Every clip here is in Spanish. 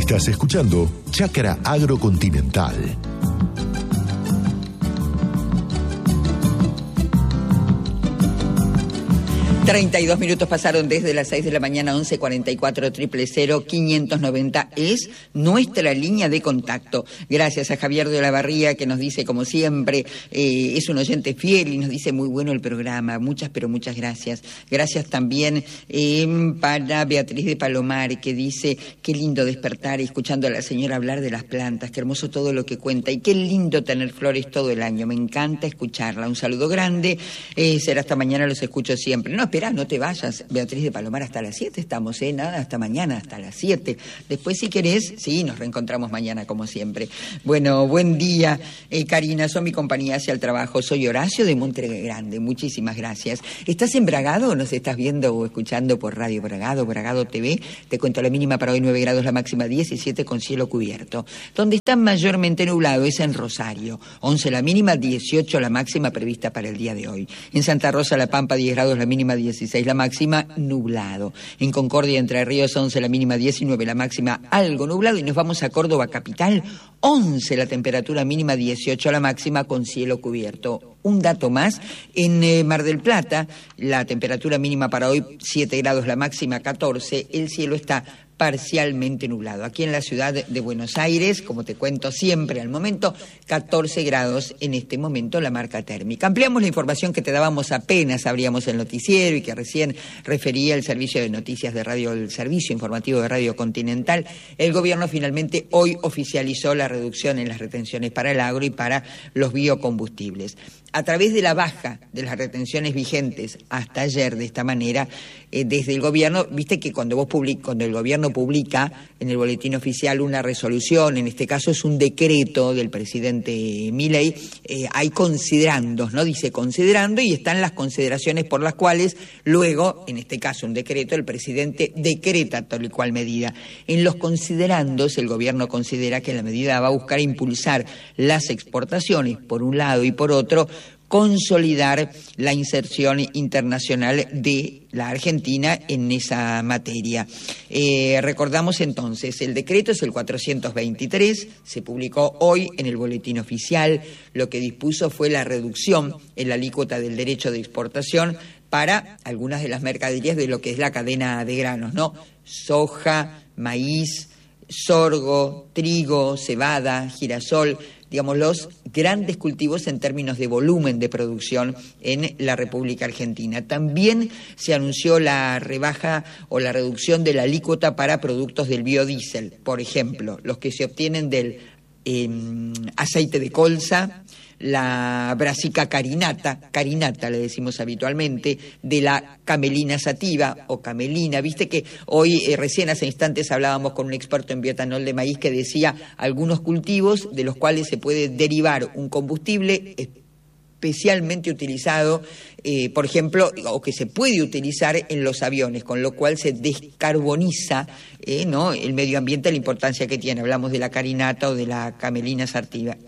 Estás escuchando Chácara Agrocontinental. ...32 minutos pasaron desde las 6 de la mañana, 1144 000 590 es nuestra línea de contacto. Gracias a Javier de Olavarría, que nos dice, como siempre, es un oyente fiel y nos dice muy bueno el programa. Muchas, pero muchas gracias. Gracias también para Beatriz de Palomar, que dice, qué lindo despertar escuchando a la señora hablar de las plantas, qué hermoso todo lo que cuenta y qué lindo tener flores todo el año. Me encanta escucharla. Un saludo grande. Será hasta mañana, los escucho siempre. No, espera, no te vayas, Beatriz de Palomar, hasta las 7 estamos, nada, hasta mañana, hasta las 7. Después, si querés, sí, nos reencontramos mañana, como siempre. Bueno, buen día, Karina, son mi compañía hacia el trabajo. Soy Horacio de Monte Grande, muchísimas gracias. ¿Estás en Bragado o nos estás viendo o escuchando por Radio Bragado, Bragado TV? Te cuento la mínima para hoy, 9 grados, la máxima 17 con cielo cubierto. Donde está mayormente nublado es en Rosario, 11 la mínima, 18 la máxima prevista para el día de hoy. En Santa Rosa, La Pampa, 10 grados, la mínima 16 la máxima, nublado. En Concordia, Entre Ríos, 11 la mínima, 19 la máxima, algo nublado. Y nos vamos a Córdoba capital, 11 la temperatura mínima, 18 la máxima, con cielo cubierto. Un dato más, en Mar del Plata, la temperatura mínima para hoy, 7 grados, la máxima 14, el cielo está parcialmente nublado. Aquí en la ciudad de Buenos Aires, como te cuento siempre al momento, 14 grados en este momento la marca térmica. Ampliamos la información que te dábamos apenas abríamos el noticiero y que recién refería el servicio de noticias de radio, el servicio informativo de Radio Continental. El gobierno finalmente hoy oficializó la reducción en las retenciones para el agro y para los biocombustibles. A través de la baja de las retenciones vigentes hasta ayer, de esta manera, desde el gobierno, viste que cuando el gobierno publica en el boletín oficial una resolución, en este caso es un decreto del presidente Milei, hay considerandos, ¿no? Dice considerando y están las consideraciones por las cuales luego, en este caso un decreto, el presidente decreta tal y cual medida. En los considerandos, el gobierno considera que la medida va a buscar impulsar las exportaciones, por un lado, y por otro, consolidar la inserción internacional de la Argentina en esa materia. Recordamos entonces, el decreto es el 423, se publicó hoy en el boletín oficial. Lo que dispuso fue la reducción en la alícuota del derecho de exportación para algunas de las mercaderías de lo que es la cadena de granos, ¿no? Soja, maíz, sorgo, trigo, cebada, girasol, digamos, los grandes cultivos en términos de volumen de producción en la República Argentina. También se anunció la rebaja o la reducción de la alícuota para productos del biodiesel, por ejemplo, los que se obtienen del aceite de colza, la brassica carinata le decimos habitualmente, de la camelina sativa o camelina. Viste que hoy, recién hace instantes hablábamos con un experto en bioetanol de maíz que decía algunos cultivos de los cuales se puede derivar un combustible especialmente utilizado, por ejemplo, o que se puede utilizar en los aviones, con lo cual se descarboniza ¿no? el medio ambiente, la importancia que tiene. Hablamos de la carinata o de la camelina sativa.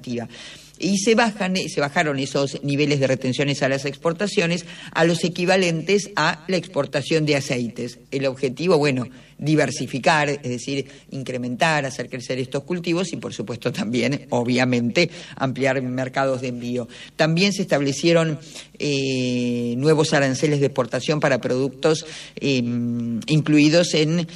Y se bajaron esos niveles de retenciones a las exportaciones a los equivalentes a la exportación de aceites. El objetivo, bueno, diversificar, es decir, incrementar, hacer crecer estos cultivos y, por supuesto, también, obviamente, ampliar mercados de envío. También se establecieron nuevos aranceles de exportación para productos incluidos en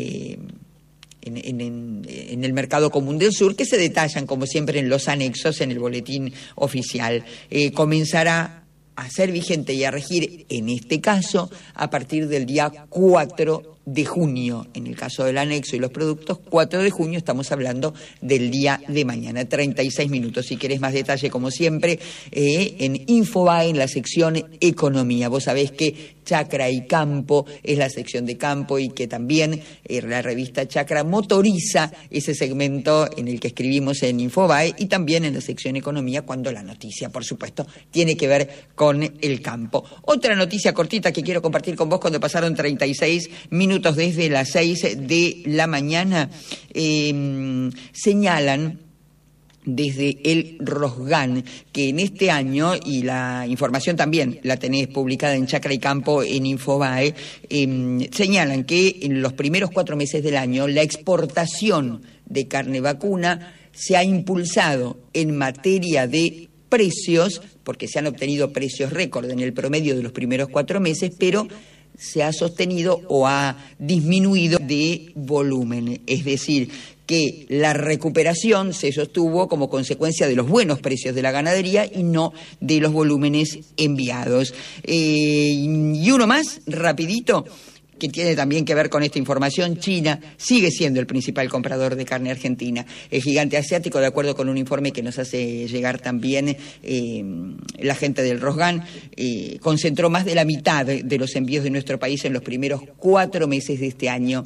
el mercado común del sur, que se detallan, como siempre, en los anexos en el boletín oficial. Comenzará a ser vigente y a regir, en este caso, a partir del día 4 de junio. En el caso del anexo y los productos, 4 de junio, estamos hablando del día de mañana, 36 minutos. Si querés más detalle, como siempre, en Infobae, en la sección Economía. Vos sabés que Chacra y Campo es la sección de campo y que también la revista Chacra motoriza ese segmento en el que escribimos en Infobae y también en la sección Economía cuando la noticia, por supuesto, tiene que ver con el campo. Otra noticia cortita que quiero compartir con vos cuando pasaron 36 minutos desde las 6 de la mañana, señalan desde el Rosgan, que en este año, y la información también la tenés publicada en Chacra y Campo en Infobae, señalan que en los primeros 4 meses del año la exportación de carne vacuna se ha impulsado en materia de precios, porque se han obtenido precios récord en el promedio de los primeros 4 meses, pero se ha sostenido o ha disminuido de volumen, es decir, que la recuperación se sostuvo como consecuencia de los buenos precios de la ganadería y no de los volúmenes enviados. Y uno más, rapidito, que tiene también que ver con esta información. China sigue siendo el principal comprador de carne argentina. El gigante asiático, de acuerdo con un informe que nos hace llegar también la gente del Rosgan, concentró más de la mitad de los envíos de nuestro país en los primeros 4 meses de este año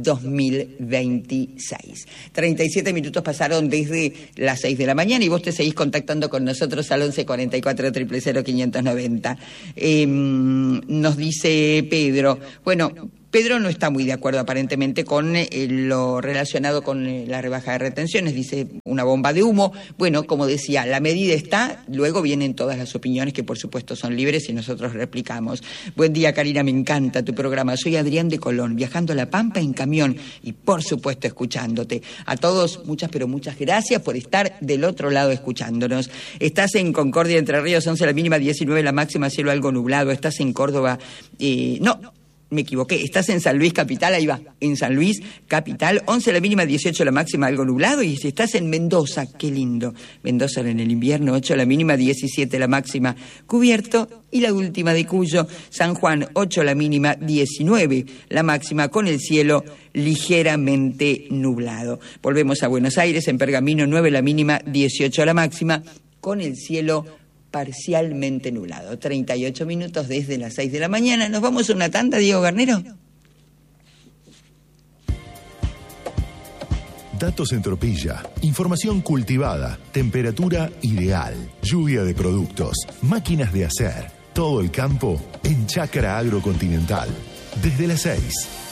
2026. 37 minutos pasaron desde las 6 de la mañana y vos te seguís contactando con nosotros al 11 44 000 590. Nos dice Pedro, bueno, Pedro no está muy de acuerdo aparentemente con lo relacionado con la rebaja de retenciones, dice una bomba de humo. Bueno, como decía, la medida está, luego vienen todas las opiniones que por supuesto son libres y nosotros replicamos. Buen día, Karina, me encanta tu programa. Soy Adrián de Colón, viajando a La Pampa en camión y por supuesto escuchándote. A todos, muchas pero muchas gracias por estar del otro lado escuchándonos. Estás en Concordia, Entre Ríos, 11 la mínima, 19 la máxima, cielo algo nublado. Estás en Córdoba, me equivoqué, estás en San Luis Capital, ahí va, en San Luis Capital, 11 la mínima, 18 la máxima, algo nublado, y si estás en Mendoza, qué lindo, Mendoza en el invierno, 8 la mínima, 17 la máxima, cubierto, y la última de Cuyo, San Juan, 8 la mínima, 19 la máxima, con el cielo ligeramente nublado. Volvemos a Buenos Aires, en Pergamino, 9 la mínima, 18 la máxima, con el cielo parcialmente nublado. 38 minutos desde las 6 de la mañana. ¿Nos vamos a una tanda, Diego Garnero? Datos en Tropilla, información cultivada, temperatura ideal, lluvia de productos, máquinas de hacer, todo el campo en Chacra Agrocontinental. Desde las 6.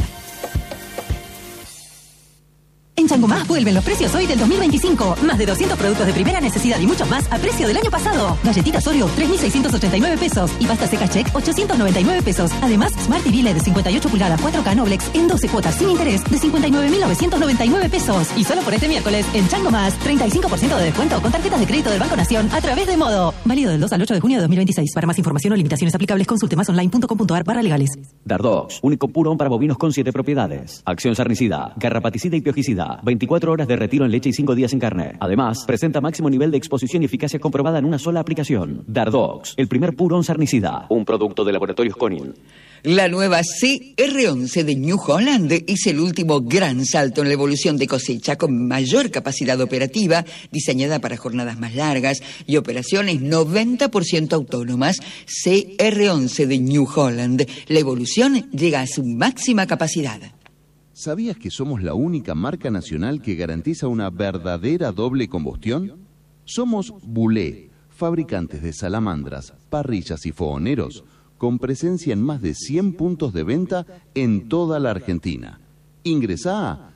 En Changomás vuelven los precios hoy del 2025. Más de 200 productos de primera necesidad y muchos más a precio del año pasado. Galletitas Oreo, 3.689 pesos. Y pasta seca Check, 899 pesos. Además, Smart TV LED de 58 pulgadas 4K Noblex en 12 cuotas sin interés de 59.999 pesos. Y solo por este miércoles, en Changomás, 35% de descuento con tarjetas de crédito del Banco Nación a través de Modo. Válido del 2 al 8 de junio de 2026. Para más información o limitaciones aplicables, consulte masonline.com.ar/legales. Dardox, único purón para bovinos con 7 propiedades. Acción sarnicida, garrapaticida y piojicida. 24 horas de retiro en leche y 5 días en carne. Además, presenta máximo nivel de exposición y eficacia comprobada en una sola aplicación. Dardox, el primer purón sarnicida. Un producto de Laboratorios Conin. La nueva CR11 de New Holland es el último gran salto en la evolución de cosecha, con mayor capacidad operativa, diseñada para jornadas más largas y operaciones 90% autónomas. CR11 de New Holland. La evolución llega a su máxima capacidad. ¿Sabías que somos la única marca nacional que garantiza una verdadera doble combustión? Somos Bulé, fabricantes de salamandras, parrillas y fogoneros, con presencia en más de 100 puntos de venta en toda la Argentina. Ingresá a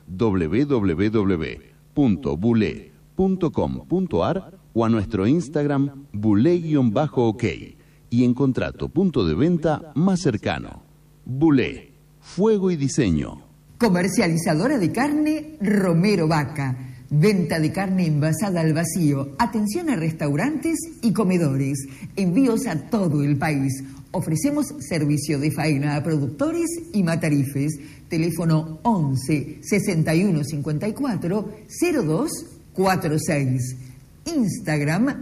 www.bulé.com.ar o a nuestro Instagram bulé_ok y encontrá tu punto de venta más cercano. Bulé, fuego y diseño. Comercializadora de carne Romero Vaca. Venta de carne envasada al vacío. Atención a restaurantes y comedores. Envíos a todo el país. Ofrecemos servicio de faena a productores y matarifes. Teléfono 11 61 54 02 46. Instagram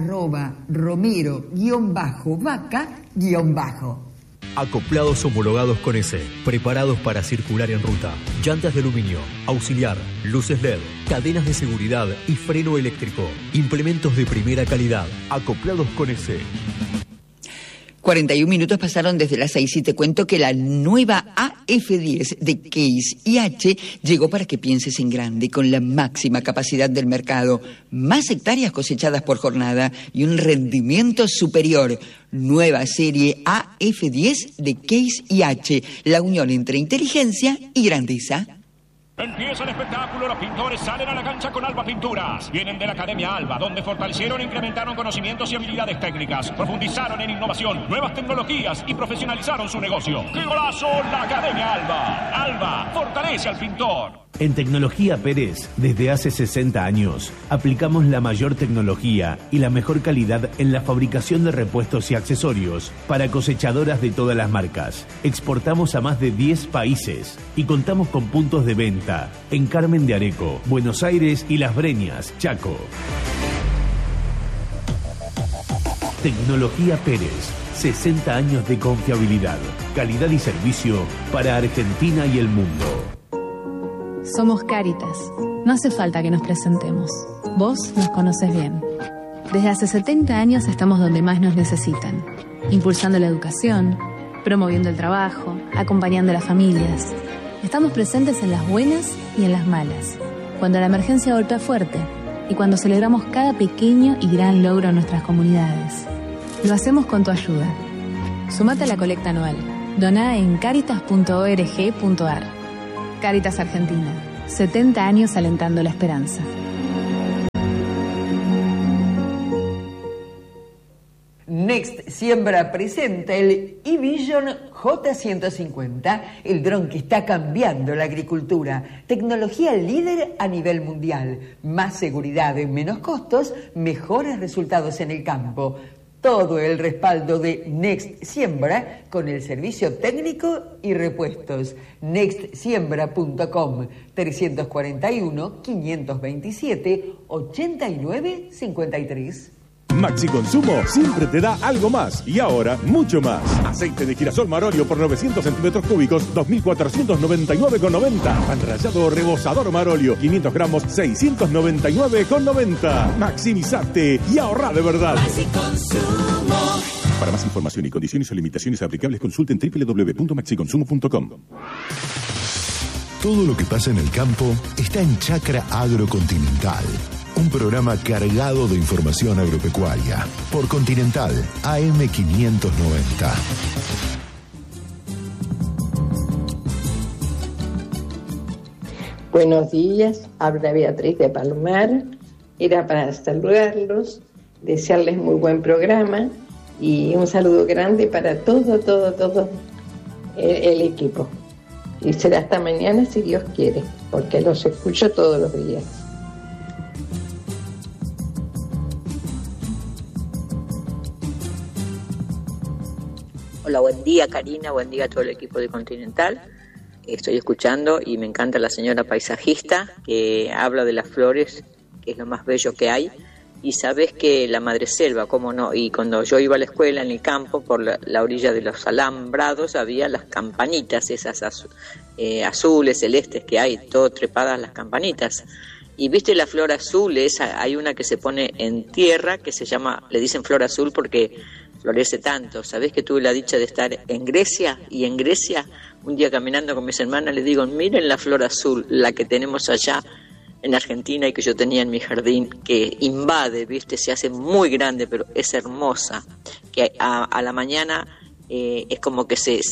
@romero_vaca_. Acoplados homologados con S, preparados para circular en ruta. Llantas de aluminio, auxiliar, luces LED, cadenas de seguridad y freno eléctrico. Implementos de primera calidad. Acoplados con S. 41 minutos pasaron desde las 6 y te cuento que la nueva AF10 de Case IH llegó para que pienses en grande, con la máxima capacidad del mercado, más hectáreas cosechadas por jornada y un rendimiento superior. Nueva serie AF10 de Case IH, la unión entre inteligencia y grandeza. Empieza el espectáculo, los pintores salen a la cancha con Alba Pinturas. Vienen de la Academia Alba, donde fortalecieron e incrementaron conocimientos y habilidades técnicas, profundizaron en innovación, nuevas tecnologías y profesionalizaron su negocio. ¡Qué golazo la Academia Alba! Alba, fortalece al pintor. En Tecnología Pérez, desde hace 60 años, aplicamos la mayor tecnología y la mejor calidad en la fabricación de repuestos y accesorios para cosechadoras de todas las marcas. Exportamos a más de 10 países y contamos con puntos de venta en Carmen de Areco, Buenos Aires y Las Breñas, Chaco. Tecnología Pérez, 60 años de confiabilidad, calidad y servicio para Argentina y el mundo. Somos Cáritas. No hace falta que nos presentemos. Vos nos conocés bien. Desde hace 70 años estamos donde más nos necesitan. Impulsando la educación, promoviendo el trabajo, acompañando a las familias. Estamos presentes en las buenas y en las malas. Cuando la emergencia golpea fuerte y cuando celebramos cada pequeño y gran logro en nuestras comunidades. Lo hacemos con tu ayuda. Sumate a la colecta anual. Doná en caritas.org.ar. Cáritas Argentina, 70 años alentando la esperanza. Next Siembra presenta el eVision J150, el dron que está cambiando la agricultura. Tecnología líder a nivel mundial. Más seguridad en menos costos, mejores resultados en el campo. Todo el respaldo de Next Siembra con el servicio técnico y repuestos. nextsiembra.com 341-527-8953. Maxi Consumo siempre te da algo más y ahora mucho más. Aceite de girasol Marolio por 900 centímetros cúbicos, 2.499,90. Pan rallado rebozador Marolio, 500 gramos, 699,90. Maximizate y ahorra de verdad. Maxi Consumo. Para más información y condiciones o limitaciones aplicables, consulten www.maxiconsumo.com. Todo lo que pasa en el campo está en Chacra Agrocontinental. Un programa cargado de información agropecuaria. Por Continental, AM590. Buenos días, habla Beatriz de Palomar. Era para saludarlos, desearles muy buen programa y un saludo grande para todo el equipo. Y será hasta mañana si Dios quiere, porque los escucho todos los días. Hola, buen día Karina, buen día a todo el equipo de Continental. Estoy escuchando y me encanta la señora paisajista que habla de las flores, que es lo más bello que hay. Y sabes que la madreselva, cómo no, y cuando yo iba a la escuela en el campo, por la orilla de los alambrados, había las campanitas, esas azules, celestes que hay, todo trepadas las campanitas. Y viste la flor azul, hay una que se pone en tierra, que se llama, le dicen flor azul porque florece tanto. ¿Sabés que tuve la dicha de estar en Grecia? Y en Grecia, un día caminando con mis hermanas, les digo, miren la flor azul, la que tenemos allá en Argentina y que yo tenía en mi jardín, que invade, viste, se hace muy grande, pero es hermosa, que a la mañana es como que se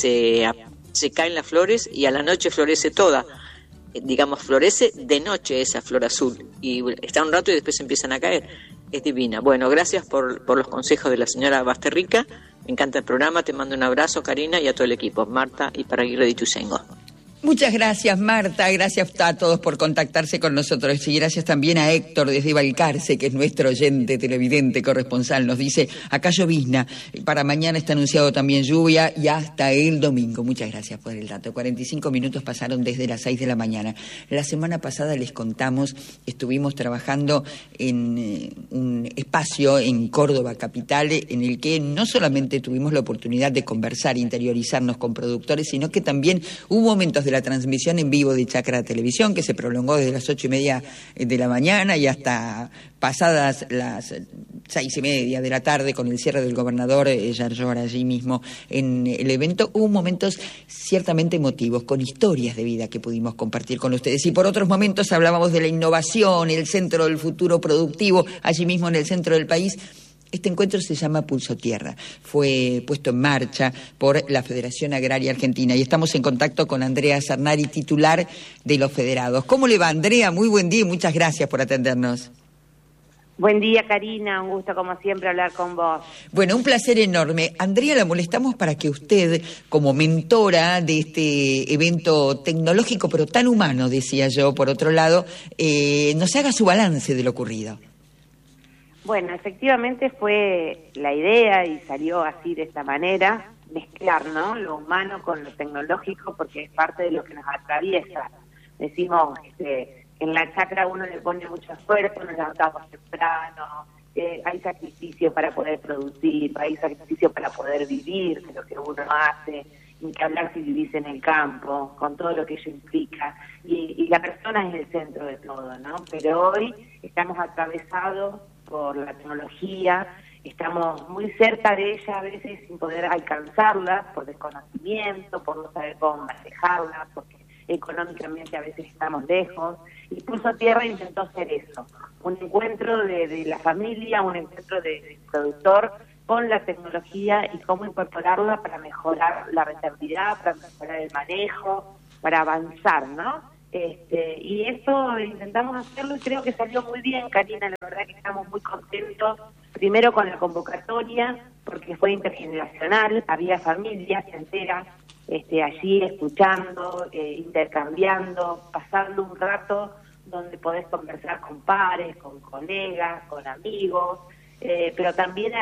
caen las flores y a la noche florece toda. Digamos, florece de noche esa flor azul y está un rato y después empiezan a caer. Es divina. Bueno, gracias por los consejos de la señora Basterrica. Me encanta el programa. Te mando un abrazo, Karina, y a todo el equipo. Marta y Paraguirre de Ituzaingó. Muchas gracias, Marta. Gracias a todos por contactarse con nosotros. Y gracias también a Héctor desde Balcarce, que es nuestro oyente, televidente, corresponsal. Nos dice, acá llovizna. Para mañana está anunciado también lluvia y hasta el domingo. Muchas gracias por el dato. 45 minutos pasaron desde las 6 de la mañana. La semana pasada les contamos, estuvimos trabajando en un espacio en Córdoba capital, en el que no solamente tuvimos la oportunidad de conversar, interiorizarnos con productores, sino que también hubo momentos de la transmisión en vivo de Chacra Televisión, que se prolongó desde las 8:30 de la mañana y hasta pasadas las 6:30 de la tarde, con el cierre del gobernador Yarlor allí mismo en el evento. Hubo momentos ciertamente emotivos, con historias de vida que pudimos compartir con ustedes. Y por otros momentos hablábamos de la innovación, el centro del futuro productivo, allí mismo en el centro del país. Este encuentro se llama Pulso Tierra. Fue puesto en marcha por la Federación Agraria Argentina y estamos en contacto con Andrea Cernari, titular de los federados. ¿Cómo le va, Andrea? Muy buen día y muchas gracias por atendernos. Buen día, Karina, un gusto como siempre hablar con vos. Bueno, un placer enorme. Andrea, la molestamos para que usted, como mentora de este evento tecnológico, pero tan humano, decía yo, por otro lado, nos haga su balance de lo ocurrido. Bueno, efectivamente fue la idea y salió así de esta manera, mezclar, ¿no?, lo humano con lo tecnológico, porque es parte de lo que nos atraviesa. Decimos en la chacra uno le pone mucho esfuerzo, nos levantamos temprano, hay sacrificio para poder producir, hay sacrificio para poder vivir de lo que uno hace, ni que hablar si vivís en el campo, con todo lo que ello implica, y la persona es el centro de todo, ¿no? Pero hoy estamos atravesados por la tecnología, estamos muy cerca de ella a veces sin poder alcanzarla, por desconocimiento, por no saber cómo manejarla, porque económicamente a veces estamos lejos, y Pulso Tierra intentó hacer eso, un encuentro de la familia, un encuentro del productor con la tecnología y cómo incorporarla para mejorar la rentabilidad, para mejorar el manejo, para avanzar, ¿no? Y eso intentamos hacerlo y creo que salió muy bien, Karina, la verdad que estamos muy contentos, primero con la convocatoria, porque fue intergeneracional, había familias enteras allí escuchando, intercambiando, pasando un rato donde podés conversar con pares, con colegas, con amigos, pero también